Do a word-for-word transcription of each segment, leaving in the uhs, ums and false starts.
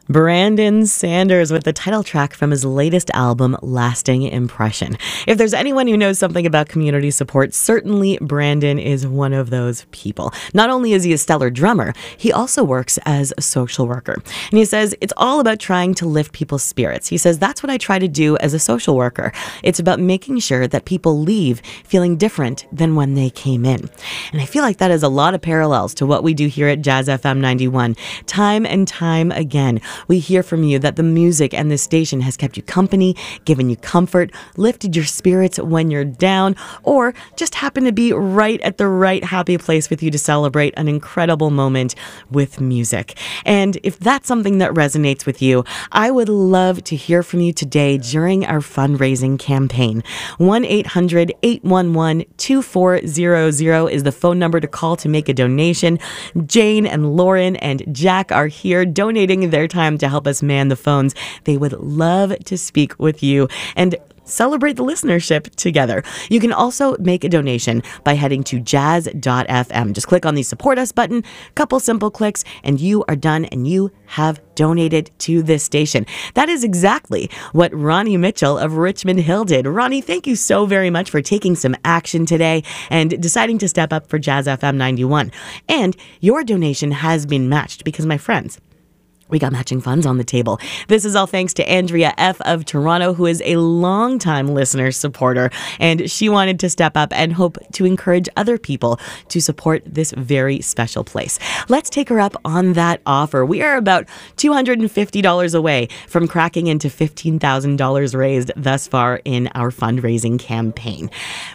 Brandon Sanders with the title track from his latest album, Lasting Impression. If there's anyone who knows something about community support, certainly Brandon is one of those people. Not only is he a stellar drummer, he also works as a social worker. And he says, it's all about trying to lift people's spirits. He says, that's what I try to do as a social worker. It's about making sure that people leave feeling different than when they came in. And I feel like that has a lot of parallels to what we do here at Jazz F M ninety-one. Time and time again, we hear from you that the music and this station has kept you company, given you comfort, lifted your spirits when you're down, or just happened to be right at the right happy place with you to celebrate an incredible moment with music. And if that's something that resonates with you, I would love to hear from you today during our fundraising campaign. one eight hundred eight one one two four zero zero is the phone number to call to make a donation. Jane and Lauren and Jack are here donating their time to help us man the phones. They would love to speak with you and celebrate the listenership together. You can also make a donation by heading to jazz dot f m. Just click on the support us button, couple simple clicks, and you are done and you have donated to this station. That is exactly what Ronnie Mitchell of Richmond Hill did. Ronnie, thank you so very much for taking some action today and deciding to step up for Jazz F M ninety-one. And your donation has been matched because, my friends, we got matching funds on the table. This is all thanks to Andrea F. of Toronto, who is a longtime listener supporter, and she wanted to step up and hope to encourage other people to support this very special place. Let's take her up on that offer. We are about two hundred fifty dollars away from cracking into fifteen thousand dollars raised thus far in our fundraising campaign.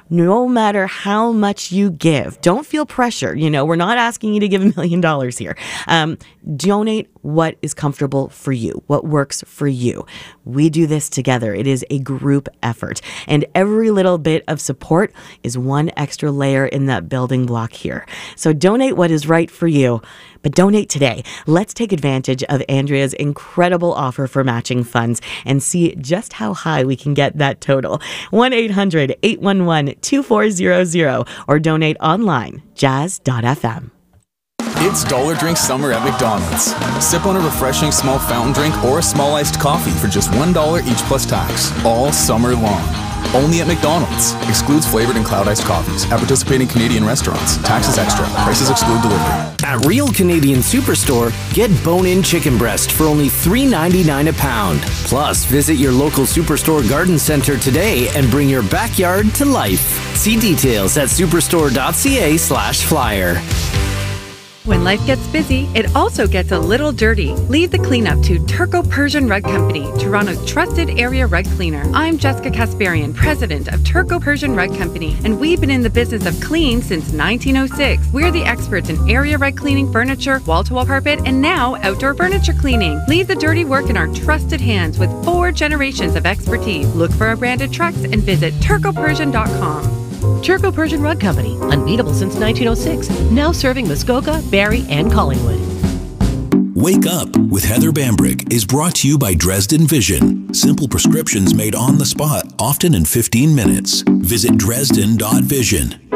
No matter how much you give, don't feel pressure. You know, we're not asking you to give a million dollars here. Um, donate what is comfortable for you, what works for you. We do this together. It is a group effort, and every little bit of support is one extra layer in that building block here. So donate what is right for you, but donate today. Let's take advantage of Andrea's incredible offer for matching funds and see just how high we can get that total. one eight hundred eight one one two four zero zero or donate online, jazz dot f m. It's Dollar Drink Summer at McDonald's. Sip on a refreshing small fountain drink or a small iced coffee for just one dollar each plus tax, all summer long. Only at McDonald's. Excludes flavored and cloud iced coffees. At participating Canadian restaurants. Taxes extra. Prices exclude delivery. At Real Canadian Superstore, get bone-in chicken breast for only three ninety-nine a pound. Plus, visit your local Superstore garden center today and bring your backyard to life. See details at superstore dot c a slash flyer. When life gets busy, it also gets a little dirty. Leave the cleanup to Turco Persian Rug Company, Toronto's trusted area rug cleaner. I'm Jessica Kasparian, president of Turco Persian Rug Company, and we've been in the business of clean since nineteen oh six. We're the experts in area rug cleaning, furniture, wall-to-wall carpet, and now outdoor furniture cleaning. Leave the dirty work in our trusted hands with four generations of expertise. Look for our branded trucks and visit turco persian dot com. Turco Persian Rug Company, unbeatable since nineteen oh six, now serving Muskoka, Barrie, and Collingwood. Wake Up with Heather Bambrick is brought to you by Dresden Vision. Simple prescriptions made on the spot, often in fifteen minutes. Visit dresden dot vision.